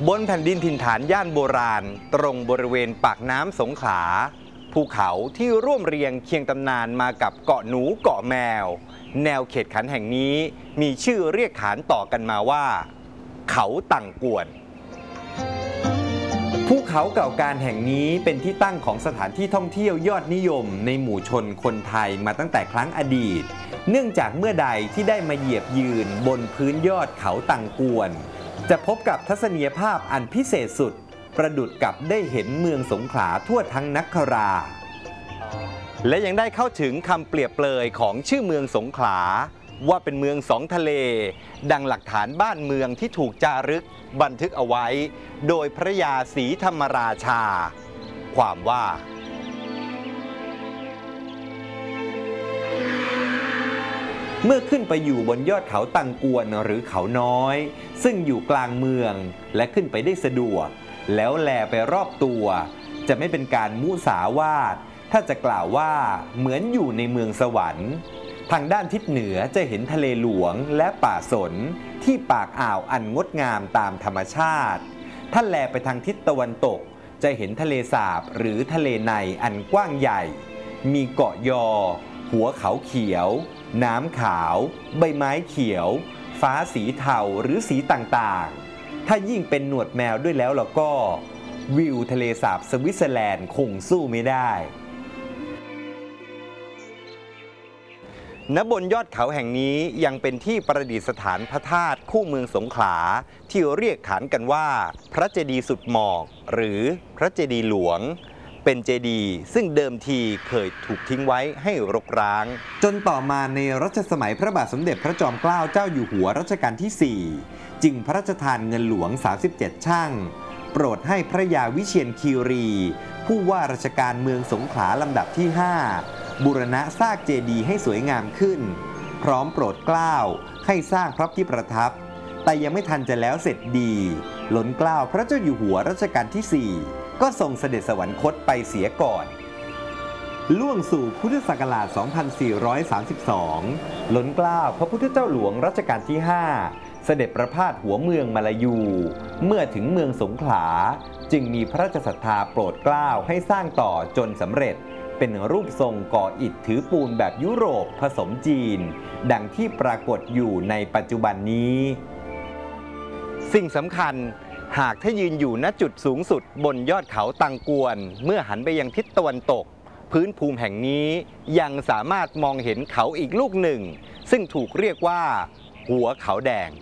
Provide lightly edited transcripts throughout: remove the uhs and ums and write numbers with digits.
บนแผ่นดินถิ่นฐานย่านโบราณตรงบริเวณปากน้ำสงขลาภูเขาที่ร่วมเรียงเคียงตำนานมากับเกาะหนูเกาะแมวแนวเขตขันแห่งนี้มีชื่อเรียกขานต่อกันมาว่าเขาตังกวนภูเขาเก่าการแห่งนี้เป็นที่ตั้งของสถานที่ท่องเที่ยวยอดนิยมในหมู่ชนคนไทยมาตั้งแต่ครั้งอดีตเนื่องจากเมื่อใดที่ได้มาเหยียบยืนบนพื้นยอดเขาตังกวนจะพบกับทัศนียภาพอันพิเศษสุดประดุจกับได้เห็นเมืองสงขลาทั่วทั้งนคราและยังได้เข้าถึงคำเปรียบเปรยของชื่อเมืองสงขลาว่าเป็นเมืองสองทะเลดังหลักฐานบ้านเมืองที่ถูกจารึกบันทึกเอาไว้โดยพระยาศรีธรรมราชาความว่าเมื่อขึ้นไปอยู่บนยอดเขาตังกวนหรือเขาน้อยซึ่งอยู่กลางเมืองและขึ้นไปได้สะดวกแล้วแลไปรอบตัวจะไม่เป็นการมุสาวาทถ้าจะกล่าวว่าเหมือนอยู่ในเมืองสวรรค์ทางด้านทิศเหนือจะเห็นทะเลหลวงและป่าสนที่ปากอ่าวอันงดงามตามธรรมชาติถ้าแลไปทางทิศตะวันตกจะเห็นทะเลสาบหรือทะเลในอันกว้างใหญ่มีเกาะยอหัวเขาเขียวน้ำขาวใบไม้เขียวฟ้าสีเทาหรือสีต่างๆถ้ายิ่งเป็นหนวดแมวด้วยแล้วก็วิวทะเลสาบสวิตเซอร์แลนด์คงสู้ไม่ได้ณบนยอดเขาแห่งนี้ยังเป็นที่ประดิษฐานพระธาตุคู่เมืองสงขลาที่เรียกขานกันว่าพระเจดีย์สุดหมอกหรือพระเจดีย์หลวงเป็นเจดีย์ซึ่งเดิมทีเคยถูกทิ้งไว้ให้รกร้างจนต่อมาในรัชสมัยพระบาทสมเด็จพระจอมเกล้าเจ้าอยู่หัวรัชกาลที่ 4จึงพระราชทานเงินหลวง37ช่างโปรดให้พระยาวิเชียรคีรีผู้ว่าราชการเมืองสงขลาลำดับที่ 5บูรณะสร้างเจดีย์ให้สวยงามขึ้นพร้อมโปรดเกล้าให้สร้างพระที่ประทับแต่ยังไม่ทันจะแล้วเสร็จดีล้นเกล้าพระเจ้าอยู่หัวรัชกาลที่ 4ก็ทรงเสด็จสวรรคตไปเสียก่อนล่วงสู่พุทธศักราช 2432 ล้นเกล้าพระพุทธเจ้าหลวงรัชกาลที่ 5เสด็จประพาสหัวเมืองมลายูเมื่อถึงเมืองสงขลาจึงมีพระราชศรัทธาโปรดเกล้าให้สร้างต่อจนสำเร็จเป็นรูปทรงก่ออิฐถือปูนแบบยุโรปผสมจีนดังที่ปรากฏอยู่ในปัจจุบันนี้สิ่งสำคัญหากถ้ายืนอยู่ณจุดสูงสุดบนยอดเขาตังกวนเมื่อหันไปยังทิศตะวันตกพื้นภูมิแห่งนี้ยังสามารถมองเห็นเขาอีกลูกหนึ่งซึ่งถูกเรียกว่าหัวเขาแดง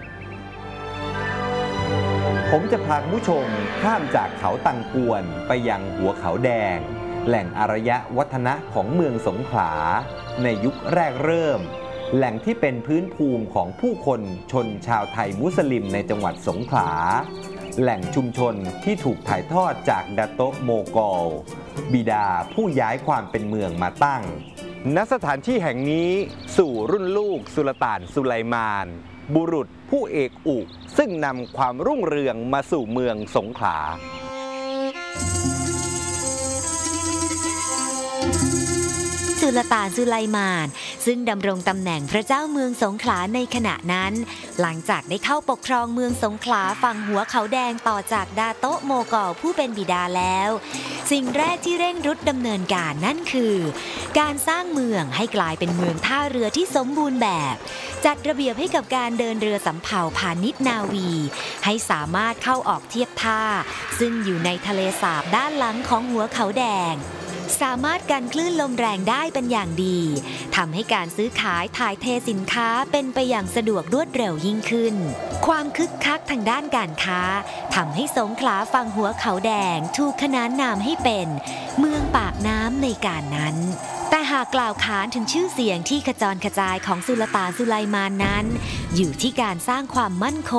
ผมจะพาผู้ชมข้ามจากเขาตังกวนไปยังหัวเขาแดงแหล่งอารยวัฒนะของเมืองสงขลาในยุคแรกเริ่มแหล่งที่เป็นพื้นภูมิของผู้คนชนชาวไทยมุสลิมในจังหวัดสงขลาแหล่งชุมชนที่ถูกถ่ายทอดจากดาโตะโมกอลบิดาผู้ย้ายความเป็นเมืองมาตั้งณสถานที่แห่งนี้สู่รุ่นลูกสุลต่านสุไลมานบุรุษผู้เอกอุซึ่งนำความรุ่งเรืองมาสู่เมืองสงขลาสุลต่านสุไลมานซึ่งดำรงตำแหน่งพระเจ้าเมืองสงขลาในขณะนั้นหลังจากได้เข้าปกครองเมืองสงขลาฝั่งหัวเขาแดงต่อจากดาโตะโมกอลผู้เป็นบิดาแล้วสิ่งแรกที่เร่งรุดดำเนินการนั่นคือการสร้างเมืองให้กลายเป็นเมืองท่าเรือที่สมบูรณ์แบบจัดระเบียบให้กับการเดินเรือสำเภาพาณิชย์นาวีให้สามารถเข้าออกเทียบท่าซึ่งอยู่ในทะเลสาบด้านหลังของหัวเขาแดงสามารถกันคลื่นลมแรงได้เป็นอย่างดีทำให้การซื้อขายถ่ายเทสินค้าเป็นไปอย่างสะดวกรวดเร็วยิ่งขึ้นความคึกคักทางด้านการค้าทำให้สงขลาฝั่งหัวเขาแดงถูกขนานนามให้เป็นเมืองปากน้ำในการนั้นแต่หากกล่าวขานถึงชื่อเสียงที่ขจรกระจายของสุลต่านสุไลมานนั้นอยู่ที่การสร้างความมั่นคง